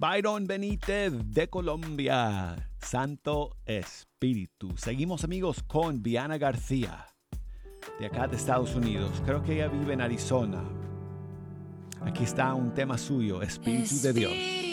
Byron Benítez de Colombia. Santo Espíritu. Seguimos, amigos, con Viana García, de acá de Estados Unidos. Creo que ella vive en Arizona. Aquí está un tema suyo, Espíritu de Dios.